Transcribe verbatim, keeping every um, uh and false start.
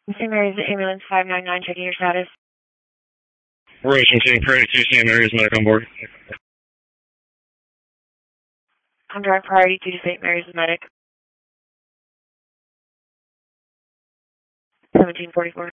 Saint Mary's Ambulance five nine nine, checking your status. Rotation team, priority to Saint Mary's, medic on board. I'm direct priority to Saint Mary's medic. seventeen forty-four.